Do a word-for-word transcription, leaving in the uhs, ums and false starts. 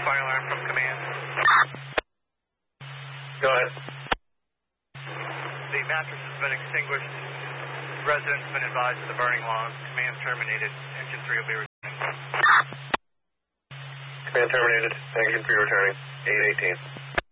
Fire alarm from command. Go ahead. The mattress has been extinguished. Residents have been advised of the burning loss. Command terminated. Engine three will be returning. Command terminated. Engine three returning. eight eighteen.